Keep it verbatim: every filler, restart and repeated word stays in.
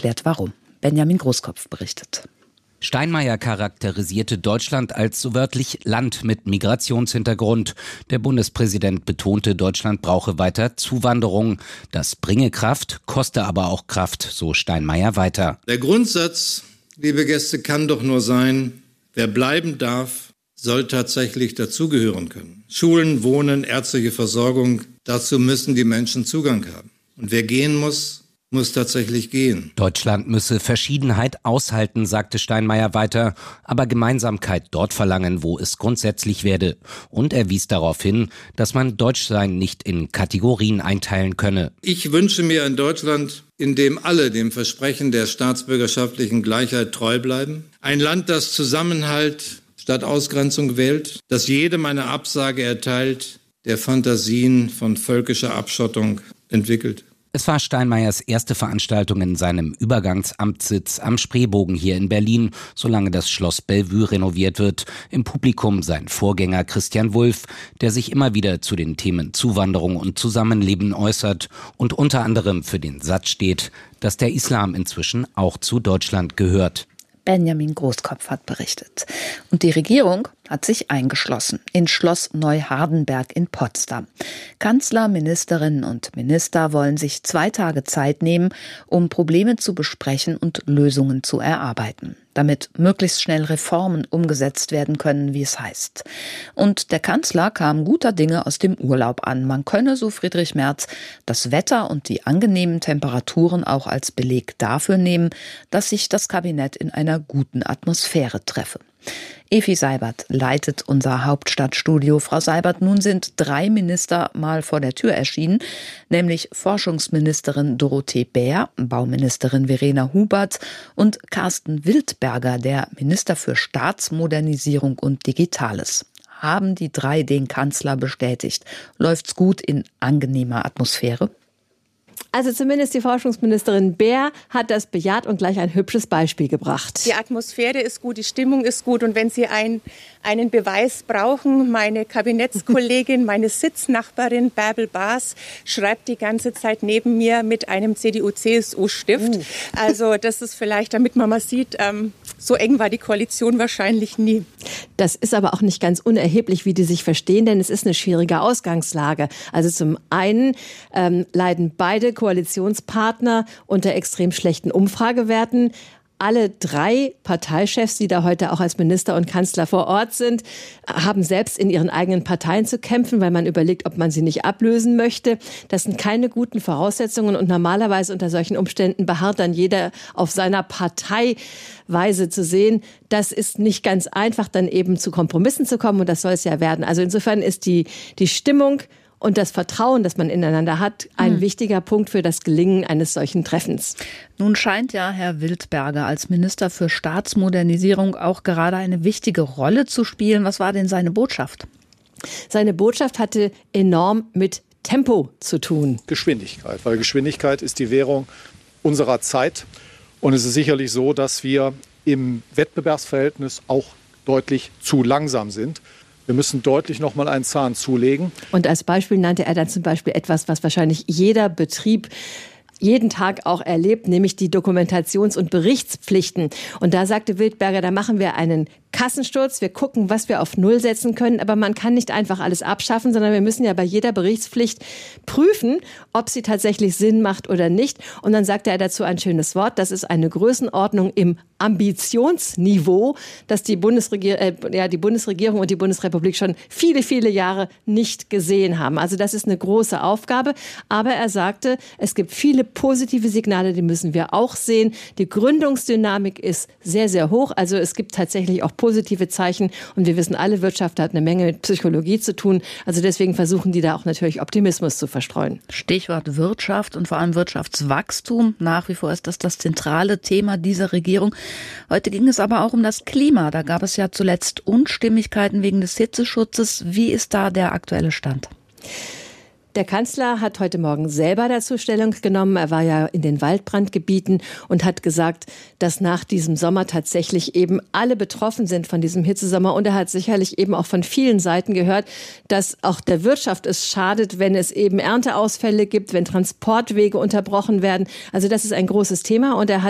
erklärt warum. Benjamin Großkopf berichtet. Steinmeier charakterisierte Deutschland als so wörtlich Land mit Migrationshintergrund. Der Bundespräsident betonte, Deutschland brauche weiter Zuwanderung. Das bringe Kraft, koste aber auch Kraft, so Steinmeier weiter. Der Grundsatz, liebe Gäste, kann doch nur sein, wer bleiben darf, soll tatsächlich dazugehören können. Schulen, Wohnen, ärztliche Versorgung, dazu müssen die Menschen Zugang haben. Und wer gehen muss, muss tatsächlich gehen. Deutschland müsse Verschiedenheit aushalten, sagte Steinmeier weiter, aber Gemeinsamkeit dort verlangen, wo es grundsätzlich werde. Und er wies darauf hin, dass man Deutschsein nicht in Kategorien einteilen könne. Ich wünsche mir ein Deutschland, in dem alle dem Versprechen der staatsbürgerschaftlichen Gleichheit treu bleiben. Ein Land, das Zusammenhalt statt Ausgrenzung wählt, das jedem eine Absage erteilt, der Fantasien von völkischer Abschottung entwickelt. Es war Steinmeiers erste Veranstaltung in seinem Übergangsamtssitz am Spreebogen hier in Berlin, solange das Schloss Bellevue renoviert wird. Im Publikum sein Vorgänger Christian Wulff, der sich immer wieder zu den Themen Zuwanderung und Zusammenleben äußert und unter anderem für den Satz steht, dass der Islam inzwischen auch zu Deutschland gehört. Benjamin Großkopf hat berichtet. Und die Regierung hat sich eingeschlossen in Schloss Neuhardenberg in Potsdam. Kanzler, Ministerinnen und Minister wollen sich zwei Tage Zeit nehmen, um Probleme zu besprechen und Lösungen zu erarbeiten, damit möglichst schnell Reformen umgesetzt werden können, wie es heißt. Und der Kanzler kam guter Dinge aus dem Urlaub an. Man könne, so Friedrich Merz, das Wetter und die angenehmen Temperaturen auch als Beleg dafür nehmen, dass sich das Kabinett in einer guten Atmosphäre treffe. Evi Seibert leitet unser Hauptstadtstudio. Frau Seibert, nun sind drei Minister mal vor der Tür erschienen, nämlich Forschungsministerin Dorothee Bär, Bauministerin Verena Hubert und Carsten Wildberger, der Minister für Staatsmodernisierung und Digitales. Haben die drei den Kanzler bestätigt? Läuft's gut in angenehmer Atmosphäre? Also zumindest die Forschungsministerin Bär hat das bejaht und gleich ein hübsches Beispiel gebracht. Die Atmosphäre ist gut, die Stimmung ist gut. Und wenn Sie ein, einen Beweis brauchen, meine Kabinettskollegin, meine Sitznachbarin Bärbel Baas schreibt die ganze Zeit neben mir mit einem C D U C S U-Stift. Uh. Also das ist vielleicht, damit man mal sieht, ähm, so eng war die Koalition wahrscheinlich nie. Das ist aber auch nicht ganz unerheblich, wie die sich verstehen, denn es ist eine schwierige Ausgangslage. Also zum einen ähm, leiden beide Koalitionspartner unter extrem schlechten Umfragewerten. Alle drei Parteichefs, die da heute auch als Minister und Kanzler vor Ort sind, haben selbst in ihren eigenen Parteien zu kämpfen, weil man überlegt, ob man sie nicht ablösen möchte. Das sind keine guten Voraussetzungen und normalerweise unter solchen Umständen beharrt dann jeder auf seiner Parteiweise zu sehen. Das ist nicht ganz einfach, dann eben zu Kompromissen zu kommen und das soll es ja werden. Also insofern ist die, die Stimmung und das Vertrauen, das man ineinander hat, ein hm. wichtiger Punkt für das Gelingen eines solchen Treffens. Nun scheint ja Herr Wildberger als Minister für Staatsmodernisierung auch gerade eine wichtige Rolle zu spielen. Was war denn seine Botschaft? Seine Botschaft hatte enorm mit Tempo zu tun. Geschwindigkeit, weil Geschwindigkeit ist die Währung unserer Zeit. Und es ist sicherlich so, dass wir im Wettbewerbsverhältnis auch deutlich zu langsam sind. Wir müssen deutlich noch mal einen Zahn zulegen. Und als Beispiel nannte er dann zum Beispiel etwas, was wahrscheinlich jeder Betrieb jeden Tag auch erlebt, nämlich die Dokumentations- und Berichtspflichten. Und da sagte Wildberger, da machen wir einen Kassensturz, wir gucken, was wir auf Null setzen können, aber man kann nicht einfach alles abschaffen, sondern wir müssen ja bei jeder Berichtspflicht prüfen, ob sie tatsächlich Sinn macht oder nicht. Und dann sagte er dazu ein schönes Wort, das ist eine Größenordnung im Ambitionsniveau, das die, Bundesregier- äh, ja, die Bundesregierung und die Bundesrepublik schon viele, viele Jahre nicht gesehen haben. Also das ist eine große Aufgabe, aber er sagte, es gibt viele positive Signale, die müssen wir auch sehen. Die Gründungsdynamik ist sehr, sehr hoch, also es gibt tatsächlich auch positive Zeichen. Und wir wissen alle, Wirtschaft hat eine Menge mit Psychologie zu tun. Also deswegen versuchen die da auch natürlich Optimismus zu verstreuen. Stichwort Wirtschaft und vor allem Wirtschaftswachstum. Nach wie vor ist das das zentrale Thema dieser Regierung. Heute ging es aber auch um das Klima. Da gab es ja zuletzt Unstimmigkeiten wegen des Hitzeschutzes. Wie ist da der aktuelle Stand? Der Kanzler hat heute Morgen selber dazu Stellung genommen. Er war ja in den Waldbrandgebieten und hat gesagt, dass nach diesem Sommer tatsächlich eben alle betroffen sind von diesem Hitzesommer. Und er hat sicherlich eben auch von vielen Seiten gehört, dass auch der Wirtschaft es schadet, wenn es eben Ernteausfälle gibt, wenn Transportwege unterbrochen werden. Also das ist ein großes Thema. Und er hat